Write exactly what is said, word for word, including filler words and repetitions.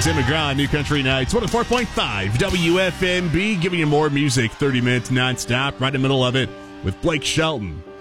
Tim McGraw, New Country Nights, one oh four point five W F M B, giving you more music, thirty minutes nonstop, right in the middle of it with Blake Shelton.